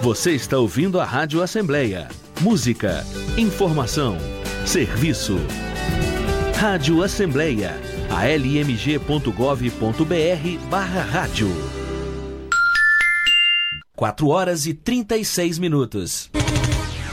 Você está ouvindo a Rádio Assembleia. Música, informação, serviço. Rádio Assembleia, almg.gov.br/rádio. 4 horas e 36 minutos.